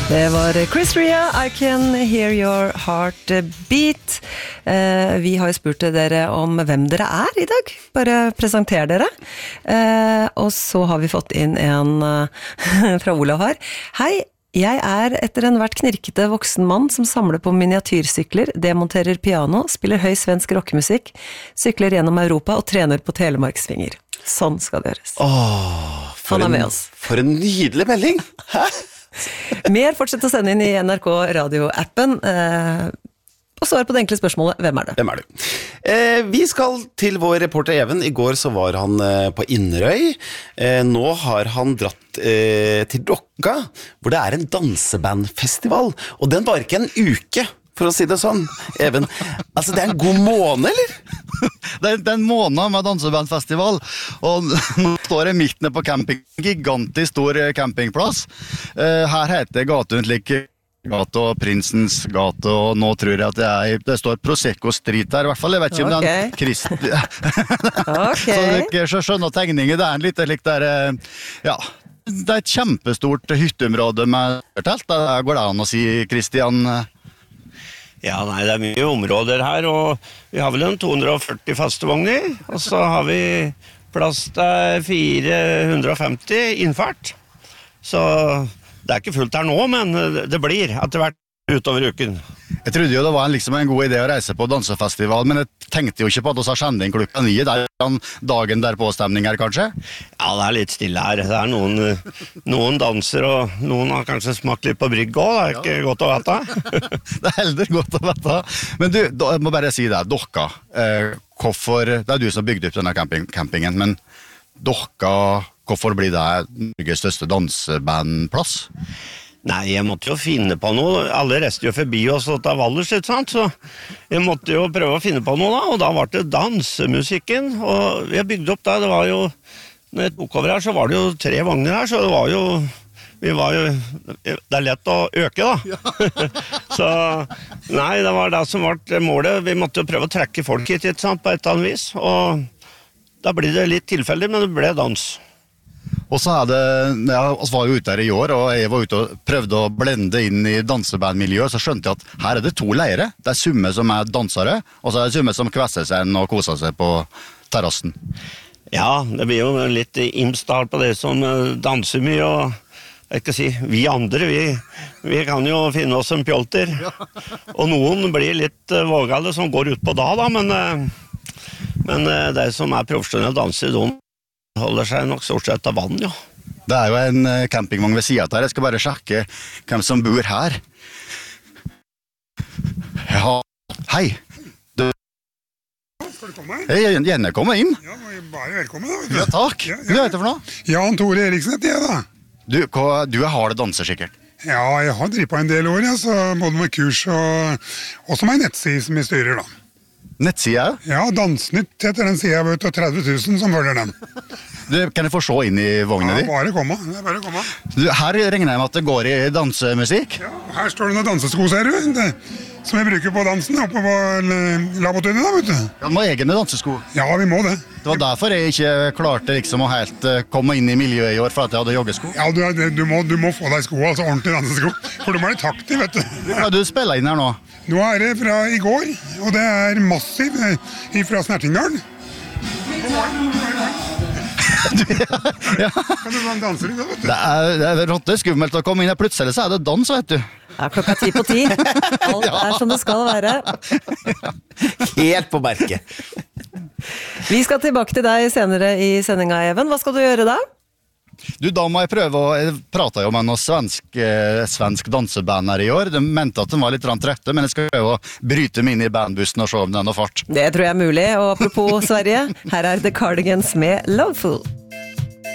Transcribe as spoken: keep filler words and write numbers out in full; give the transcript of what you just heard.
Det var Chris Ria, I Can Hear Your Heart Beat. Eh, vi har jo spurt dere om hvem dere er i dag. Bare presenter dere. Eh, og så har vi fått inn en uh, fra Olav her. Hei, jeg er etter en hvert knirkete voksen mann som samler på miniatyrsykler, demonterer piano, spiller høy svensk rockemusikk, sykler gjennom Europa og trener på telemarksvinger. Sånn skal det gjøres. Åh, for, Han er med en, oss. for en nydelig melding. Hæ? Mer fortsett å sende inn i N R K radio-appen. Eh, og svar på det enkle spørsmålet, hvem er du? Hvem er du? Eh, vi skal til vår reporter Even. I går så var han eh, på Inderøy. Eh, nå har han dratt eh, til Dokka, hvor det er en dansebandfestival. Og den varer ikke en uke, for å si det sånn. Even, altså det er en god måned, eller? Det er, det er en måned med dansebandfestival, og nå står jeg midt nede på camping, gigantisk stor campingplass. Uh, her heter gaten slik gata og Prinsens gate, og nå tror jeg at det, er, det står Prosecco Street der, i hvert fall. Jeg vet ikke om okay. det er en krist... okay. Så dere skjønner tegninger, det er en litt lik der, ja... Det er et kjempestort hytteområde med telt, det går det an å si, Kristian... Ja, nei, det er mye områder her, og vi har vel en to hundre og førti faste vogner, og så har vi plass til fire hundre og femti innfart. Så det er ikke fullt her nå, men det blir etter hvert utover uken. Jeg trodde jo det var en, liksom en god idé å reise på dansefestival, men jeg tenkte jo ikke på at vi har skjending klokka ni. Det er en dagen der på stemning her, kanskje? Ja, det er litt stille her. Det er noen, noen danser, og noen har kanskje smakt litt på brygg også. Det er ikke ja. Godt å vite. Det er heller godt å vite. Men du, jeg må bare si det, Dokka. Eh, hvorfor, det er du som bygde opp denne camping, campingen, men Dokka, hvorfor blir det Norges største dansebandplass? Nei, jeg måtte jo finne på noe. Alle reiste jo forbi oss og ta Valdres, ikke sant? Så jeg måtte jo prøve å finne på noe da, og da var det dansemusikken, og vi har bygd opp da, det var jo, når jeg tok over her, så var det jo tre vogner her, så det var jo, vi var jo, det er lett å øke da. Ja. Så, nei, det var det som var målet. Vi måtte jo prøve å trekke folk hit, ikke sant, på et eller annet vis, og da blir det litt tilfeldig, men det ble dans. Og så er det, ja, vi var jo ute her i år, og jeg var ute og prøvde å blende inn i dansebandmiljøet, så skjønte jeg at her er det to leire. Det er summe som er dansere, og så er det summe som kvesser seg og koser seg på terrassen. Ja, det blir jo litt imstart på det som danser mye, og jeg skal si, vi andre, vi, vi kan jo finne oss en pjolter. Ja. Og noen blir litt vågale som går ut på da, da, men, men det som er profesjonelle danser, de holder seg nok stort sett av vann, jo. Det er jo en campingvogn ved siden her. Jeg skal bare sjekke hvem som bor her. Ja, hei. Du... Skal du komme? Jeg gjerne komme inn. Ja, bare velkommen da. Ja, takk. Ja, ja. Hva heter det for noe? Jan Tore Eriksen heter jeg da. Du, hva, du er harde danser sikkert. Ja, jeg har drippet en del år, ja, så både med kurs og også med en nettside som jeg styrer da. Nettsida? Ja, Dansnytt heter den siden, vet du, tretti tusen som følger den. Du, kan jeg få se inn i vognen ja, din? Ja, bare komme. Det er bare å komme. Du, her regner jeg med at det går i dansemusikk? Ja, her står det noen dansesko, ser du, det, som jeg bruker på dansen, oppe på labotunet da, vet du. Ja, du må ha egne dansesko? Ja, vi må det. Det var derfor jeg ikke klarte liksom å helt komme inn i miljøet i år, for at jeg hadde joggesko. Ja, du, du, må, du må få deg sko, altså ordentlig dansesko, for du må være taktig, vet du. Hva er du spiller inn her nå? Nå er det fra i går, og det er massiv fra Snertingdalen. Ja. Kan du være en danser i det, vet du? Det er, det er rått skummelt å komme inn her. Plutselig så er det dans, vet du. Ja, klokka ti på ti. Alt er som det skal være. Helt på merket. Vi skal tilbake til deg senere i sendinga, Even. Hva skal du gjøre da? Du, da må jeg prøve å... Jeg pratet jo med noen svensk, eh, svensk danseband her i år. De mente at de var litt trette, men jeg skal prøve å bryte meg inn i bandbussen og se om det er noe fart. Det tror jeg er mulig, og apropos Sverige, her er The Cardigans med Loveful.